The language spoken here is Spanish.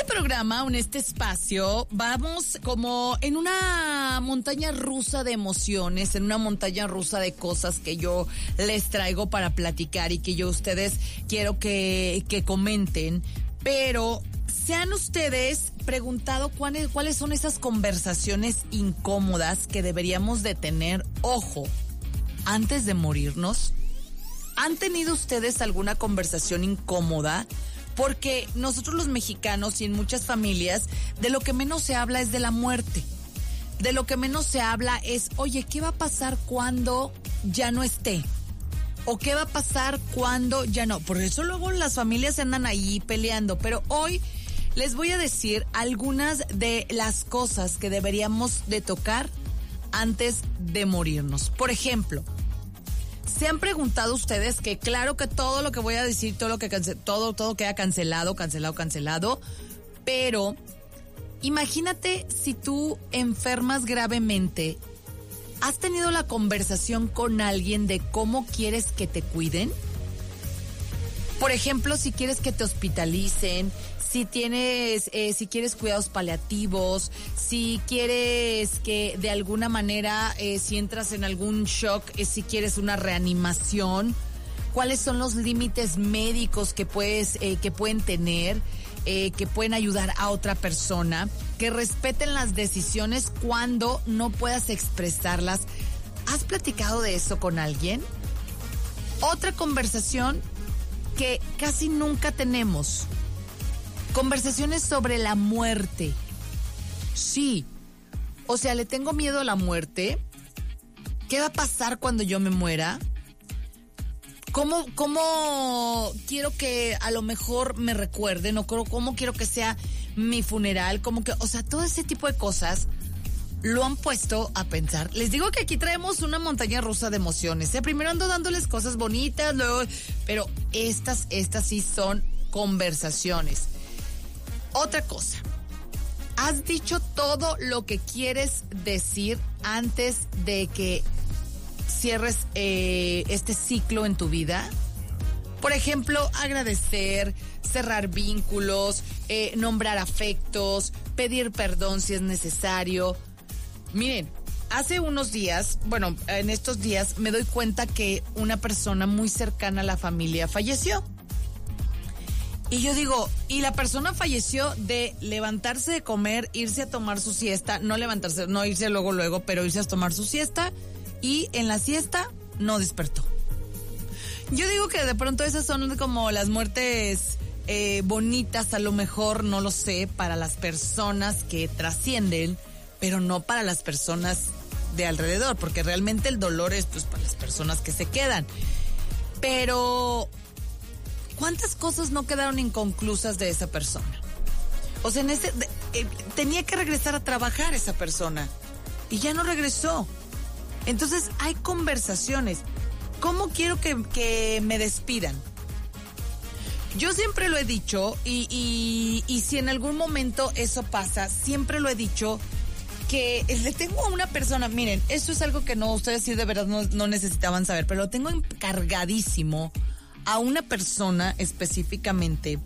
programa, en este espacio, vamos como en una montaña rusa de emociones, en una montaña rusa de cosas que yo les traigo para platicar y que yo ustedes quiero que comenten, pero ¿se han ustedes preguntado cuáles son esas conversaciones incómodas que deberíamos de tener, ojo, antes de morirnos? ¿Han tenido ustedes alguna conversación incómoda? Porque nosotros los mexicanos y en muchas familias, de lo que menos se habla es de la muerte. De lo que menos se habla es, oye, ¿qué va a pasar cuando ya no esté? ¿O qué va a pasar cuando ya no? Por eso luego las familias andan ahí peleando. Pero hoy les voy a decir algunas de las cosas que deberíamos de tocar antes de morirnos. Por ejemplo, ¿se han preguntado ustedes que claro que todo lo que voy a decir, todo queda cancelado, pero imagínate si tú enfermas gravemente, ¿has tenido la conversación con alguien de cómo quieres que te cuiden? Por ejemplo, si quieres que te hospitalicen, si quieres cuidados paliativos, si quieres que de alguna manera, si entras en algún shock, si quieres una reanimación, cuáles son los límites médicos que pueden tener, que pueden ayudar a otra persona, que respeten las decisiones cuando no puedas expresarlas. ¿Has platicado de eso con alguien? Otra conversación que casi nunca tenemos. Conversaciones sobre la muerte. Sí. O sea, ¿le tengo miedo a la muerte? ¿Qué va a pasar cuando yo me muera? ¿Cómo quiero que a lo mejor me recuerden? ¿O cómo quiero que sea mi funeral? O sea, todo ese tipo de cosas lo han puesto a pensar. Les digo que aquí traemos una montaña rusa de emociones. Primero ando dándoles cosas bonitas, luego, pero estas sí son conversaciones. Otra cosa, ¿has dicho todo lo que quieres decir antes de que cierres este ciclo en tu vida? Por ejemplo, agradecer, cerrar vínculos, nombrar afectos, pedir perdón si es necesario. Miren, hace unos días, en estos días me doy cuenta que una persona muy cercana a la familia falleció. Y yo digo, y la persona falleció de levantarse de comer, irse a tomar su siesta, no irse luego, pero irse a tomar su siesta, y en la siesta no despertó. Yo digo que de pronto esas son como las muertes bonitas, a lo mejor, no lo sé, para las personas que trascienden, pero no para las personas de alrededor, porque realmente el dolor es pues para las personas que se quedan. Pero ¿cuántas cosas no quedaron inconclusas de esa persona? O sea, tenía que regresar a trabajar esa persona y ya no regresó. Entonces hay conversaciones. ¿Cómo quiero que me despidan? Yo siempre lo he dicho y si en algún momento eso pasa, siempre lo he dicho que le tengo a una persona, miren, esto es algo que ustedes sí de verdad no necesitaban saber, pero lo tengo encargadísimo a una persona específicamente